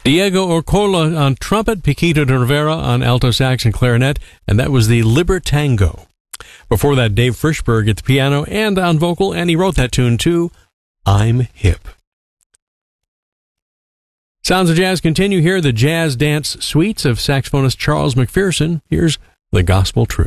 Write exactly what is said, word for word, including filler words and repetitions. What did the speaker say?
Diego Orcola on trumpet, Paquito de Rivera on alto sax and clarinet, and that was the Libertango. Before that, Dave Frischberg at the piano and on vocal, and he wrote that tune too, I'm Hip. Sounds of Jazz continue here, the Jazz Dance Suites of saxophonist Charles McPherson. Here's The Gospel Truth.